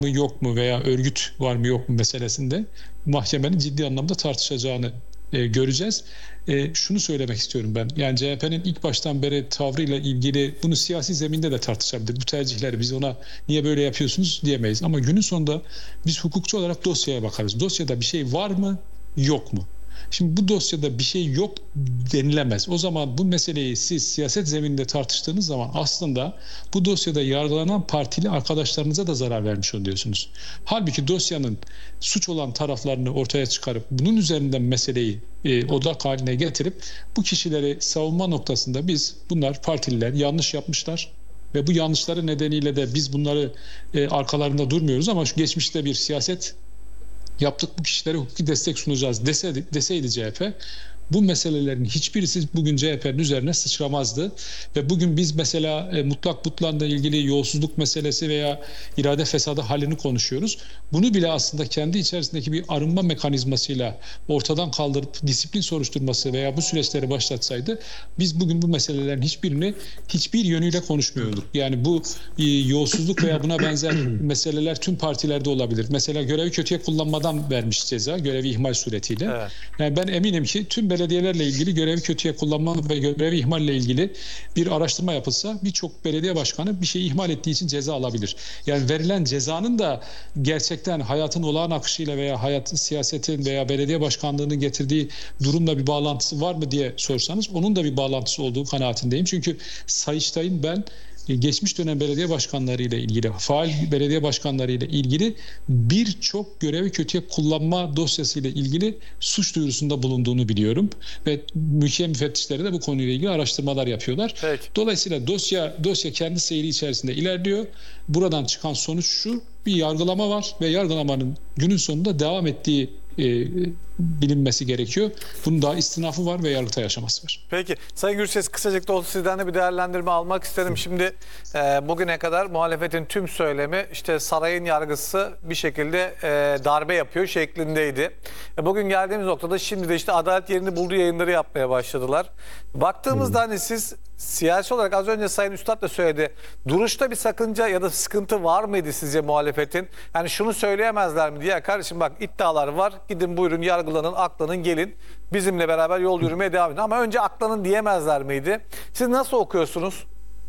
mı yok mu veya örgüt var mı yok mu meselesinde mahkemenin ciddi anlamda tartışacağını göreceğiz. Şunu söylemek istiyorum ben. Yani CHP'nin ilk baştan beri tavrıyla ilgili bunu siyasi zeminde de tartışabilir. Bu tercihleri biz ona niye böyle yapıyorsunuz diyemeyiz. Ama günün sonunda biz hukukçu olarak dosyaya bakarız. Dosyada bir şey var mı yok mu? Şimdi bu dosyada bir şey yok denilemez. O zaman bu meseleyi siz siyaset zemininde tartıştığınız zaman aslında bu dosyada yargılanan partili arkadaşlarınıza da zarar vermiş oluyorsunuz. Halbuki dosyanın suç olan taraflarını ortaya çıkarıp bunun üzerinden meseleyi odak haline getirip bu kişileri savunma noktasında bunlar partililer yanlış yapmışlar. Ve bu yanlışları nedeniyle de biz bunları arkalarında durmuyoruz ama şu geçmişte bir siyaset yaptık, bu kişilere hukuki destek sunacağız deseydi CHP, bu meselelerin hiçbirisi bugün CHP'nin üzerine sıçramazdı. Ve bugün biz mesela mutlak butlanla ilgili yolsuzluk meselesi veya irade fesadı halini konuşuyoruz. Bunu bile aslında kendi içerisindeki bir arınma mekanizmasıyla ortadan kaldırıp disiplin soruşturması veya bu süreçleri başlatsaydı biz bugün bu meselelerin hiçbirini hiçbir yönüyle konuşmuyorduk. Yani bu yolsuzluk veya buna benzer meseleler tüm partilerde olabilir. Mesela görevi kötüye kullanmadan vermiş ceza, görevi ihmal suretiyle. Evet. Yani ben eminim ki tüm belediyelerle ilgili görevi kötüye kullanma ve görevi ihmalle ilgili bir araştırma yapılsa birçok belediye başkanı bir şeyi ihmal ettiği için ceza alabilir. Yani verilen cezanın da gerçekten hayatın olağan akışıyla veya siyasetin veya belediye başkanlığının getirdiği durumla bir bağlantısı var mı diye sorsanız onun da bir bağlantısı olduğu kanaatindeyim. Çünkü Sayıştay'ın ben geçmiş dönem belediye başkanları ile ilgili, faal belediye başkanları ile ilgili birçok görevi kötüye kullanma dosyası ile ilgili suç duyurusunda bulunduğunu biliyorum. Ve mülkiye müfettişleri de bu konuyla ilgili araştırmalar yapıyorlar. Peki. Dolayısıyla dosya kendi seyri içerisinde ilerliyor. Buradan çıkan sonuç şu: bir yargılama var ve yargılamanın günün sonunda devam ettiği bilinmesi gerekiyor. Bunun daha istinafı var ve Yargıtay aşaması var. Peki. Sayın Gürses, kısacık da sizden de bir değerlendirme almak isterim. Şimdi bugüne kadar muhalefetin tüm söylemi işte sarayın yargısı bir şekilde darbe yapıyor şeklindeydi. Bugün geldiğimiz noktada şimdi de işte adalet yerini bulduğu yayınları yapmaya başladılar. Baktığımızda hani siz siyasi olarak az önce Sayın Üstad da söyledi. Duruşta bir sakınca ya da sıkıntı var mıydı sizce muhalefetin? Yani şunu söyleyemezler mi diye, kardeşim bak iddialar var. Gidin buyurun yargılanın, aklanın, gelin. Bizimle beraber yol yürümeye devam edin. Ama önce aklanın diyemezler miydi? Siz nasıl okuyorsunuz?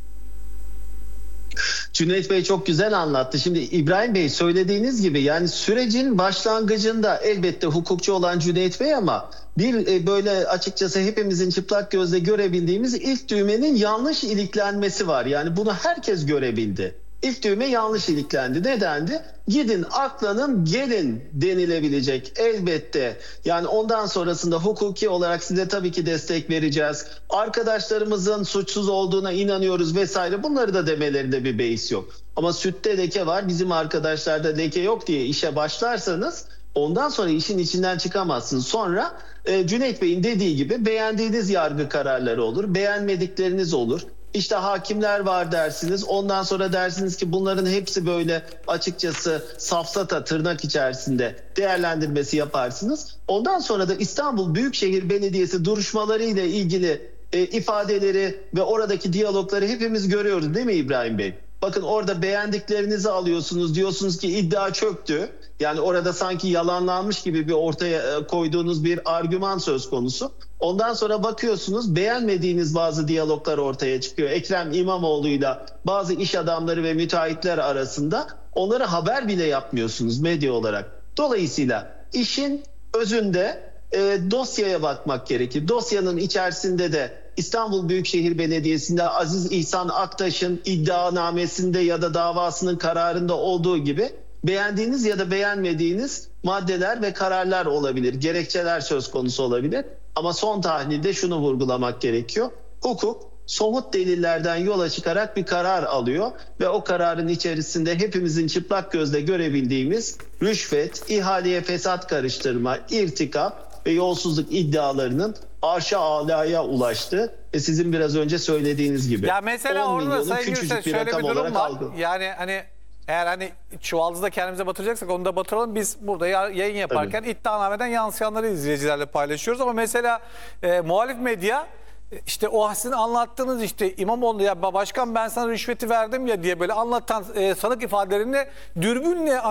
Cüneyt Bey çok güzel anlattı. Şimdi İbrahim Bey söylediğiniz gibi yani sürecin başlangıcında elbette hukukçu olan Cüneyt Bey ama bir böyle açıkçası hepimizin çıplak gözle görebildiğimiz ilk düğmenin yanlış iliklenmesi var. Yani bunu herkes görebildi. İlk düğme yanlış iliklendi. Nedendi? Gidin aklanın gelin denilebilecek elbette. Yani ondan sonrasında hukuki olarak size tabii ki destek vereceğiz. Arkadaşlarımızın suçsuz olduğuna inanıyoruz vesaire, bunları da demelerinde bir beis yok. Ama sütte leke var, bizim arkadaşlarda leke yok diye işe başlarsanız ondan sonra işin içinden çıkamazsınız. Sonra Cüneyt Bey'in dediği gibi beğendiğiniz yargı kararları olur, beğenmedikleriniz olur. İşte hakimler var dersiniz. Ondan sonra dersiniz ki bunların hepsi böyle açıkçası safsata tırnak içerisinde değerlendirmesi yaparsınız. Ondan sonra da İstanbul Büyükşehir Belediyesi duruşmaları ile ilgili ifadeleri ve oradaki diyalogları hepimiz görüyoruz değil mi İbrahim Bey? Bakın orada beğendiklerinizi alıyorsunuz, diyorsunuz ki iddia çöktü. Yani orada sanki yalanlanmış gibi bir ortaya koyduğunuz bir argüman söz konusu. Ondan sonra bakıyorsunuz beğenmediğiniz bazı diyaloglar ortaya çıkıyor. Ekrem İmamoğlu'yla bazı iş adamları ve müteahhitler arasında, onları haber bile yapmıyorsunuz medya olarak. Dolayısıyla işin özünde dosyaya bakmak gerekir. Dosyanın içerisinde de İstanbul Büyükşehir Belediyesi'nde Aziz İhsan Aktaş'ın iddianamesinde ya da davasının kararında olduğu gibi beğendiğiniz ya da beğenmediğiniz maddeler ve kararlar olabilir. Gerekçeler söz konusu olabilir. Ama son tahlilde şunu vurgulamak gerekiyor. Hukuk somut delillerden yola çıkarak bir karar alıyor ve o kararın içerisinde hepimizin çıplak gözle görebildiğimiz rüşvet, ihaleye fesat karıştırma, irtikap ve yolsuzluk iddialarının arşa alaya ulaştı. Sizin biraz önce söylediğiniz gibi. Ya mesela orada Sayın Gürses şöyle bir durum var. Yani hani eğer hani çuvaldızda kendimize batıracaksak onu da batıralım. Biz burada yayın yaparken iddianameden yansıyanları izleyicilerle paylaşıyoruz. Ama mesela muhalif medya işte o sizin anlattığınız işte İmamoğlu ya başkan ben sana rüşveti verdim ya diye böyle anlatan sanık ifadelerini dürbünle